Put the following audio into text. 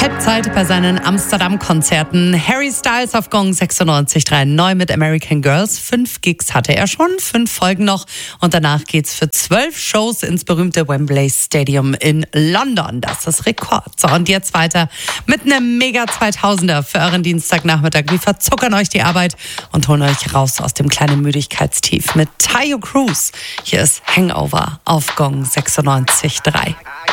Halbzeit bei seinen Amsterdam-Konzerten. Harry Styles auf Gong 96.3 neu mit American Girls. 5 Gigs hatte er schon, 5 Folgen noch. Und danach geht's für 12 Shows ins berühmte Wembley Stadium in London. Das ist Rekord. So, und jetzt weiter mit einem Mega 2000er für euren Dienstagnachmittag. Wir verzuckern euch die Arbeit und holen euch raus aus dem kleinen Müdigkeitstief mit Tayo Cruz. Hier ist Hangover auf Gong 96.3.